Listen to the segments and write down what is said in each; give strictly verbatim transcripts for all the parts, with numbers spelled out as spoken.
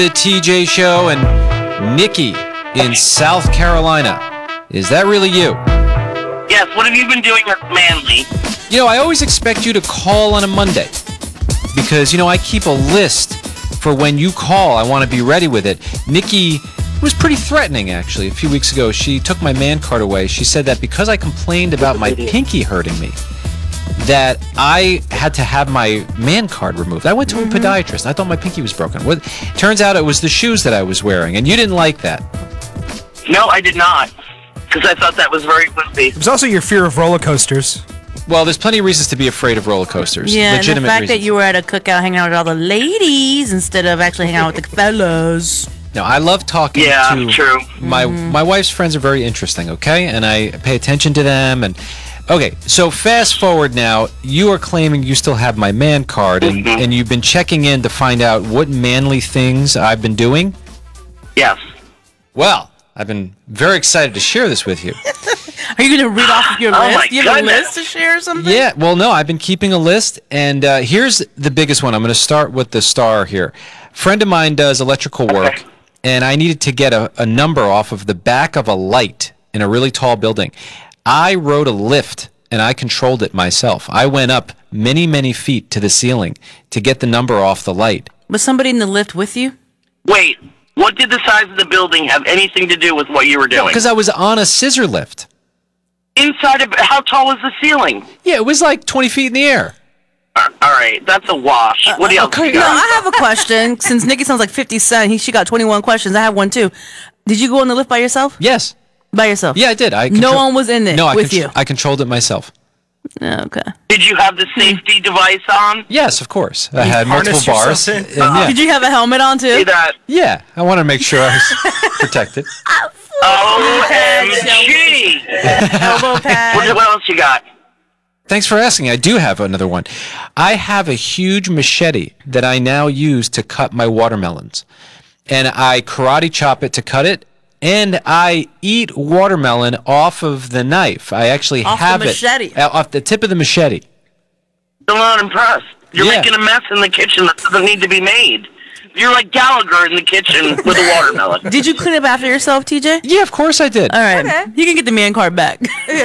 The T J Show and Nikki in South Carolina. Is that really you? Yes, what have you been doing with Manly? You know, I always expect you to call on a Monday because, you know, I keep a list for when you call. I want to be ready with it. Nikki was pretty threatening, actually, a few weeks ago. She took my man card away. She said that because I complained about my pinky hurting me, that I had to have my man card removed. I went to mm-hmm. a podiatrist. I thought my pinky was broken. Well, turns out it was the shoes that I was wearing, and you didn't like that. No, I did not, because I thought that was very wimpy. It was also your fear of roller coasters. Well, there's plenty of reasons to be afraid of roller coasters. Yeah, Legitimate and the fact reasons. that you were at a cookout hanging out with all the ladies instead of actually hanging out with the fellas. No, I love talking yeah, to true. my Mm-hmm. my wife's friends are very interesting, okay? And I pay attention to them. And okay, so fast forward now, you are claiming you still have my man card, and, Mm-hmm. and you've been checking in to find out what manly things I've been doing? Yes. Well, I've been very excited to share this with you. Are you going to read off of your Oh list? my You have goodness. a list to share or something? Yeah, well, no, I've been keeping a list, and uh, here's the biggest one. I'm going to start with the star here. Friend of mine does electrical work, Okay. and I needed to get a, a number off of the back of a light in a really tall building. I rode a lift, and I controlled it myself. I went up many, many feet to the ceiling to get the number off the light. Was somebody in the lift with you? Wait, what did the size of the building have anything to do with what you were doing? Because I was on a scissor lift. Inside of, how tall is the ceiling? Yeah, it was like twenty feet in the air. Uh, all right, that's a wash. Uh, what else okay, you No, got? I have a question. Since Nikki sounds like fifty Cent, he, she got twenty-one questions. I have one too. Did you go on the lift by yourself? Yes. By yourself? Yeah, I did. I No contro- one was in it no, I with contr- you? I controlled it myself. Oh, okay. Did you have the safety device on? Yes, of course. I had multiple harnessed bars. yourself And, in? yeah. Did you have a helmet on See too? that? Yeah, I want to make sure I was protected. O M G! Elbow pad. What, what else you got? Thanks for asking. I do have another one. I have a huge machete that I now use to cut my watermelons. And I karate chop it to cut it, and I eat watermelon off of the knife. I actually Off the have machete. it uh, off the tip of the machete. I'm not impressed. You're Yeah. making a mess in the kitchen that doesn't need to be made. You're like Gallagher in the kitchen with a watermelon. Did you clean up after yourself, T J? Yeah, of course I did. All right. You can get the man card back.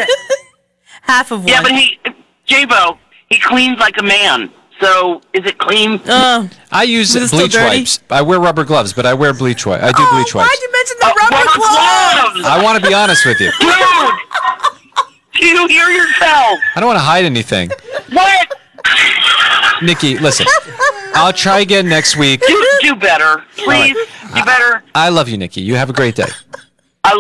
Half of one. Yeah, but he, J-Bo, he cleans like a man. So, is it clean? Uh, I use Is it still bleach dirty? wipes. I wear rubber gloves, but I wear bleach wipes. I do oh, bleach wipes. why'd you mention the Uh, rubber rubber gloves? gloves! I want to be honest with you. Dude! Do you hear yourself? I don't want to hide anything. What? Nikki, listen. I'll try again next week. Do, do better. Please. Do better. I love you, Nikki. You have a great day.